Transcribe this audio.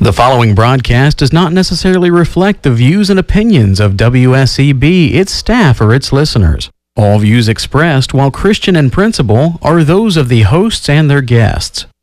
The following broadcast does not necessarily reflect the views and opinions of WSEB, its staff, or its listeners. All views expressed, while Christian in principle, are those of the hosts and their guests.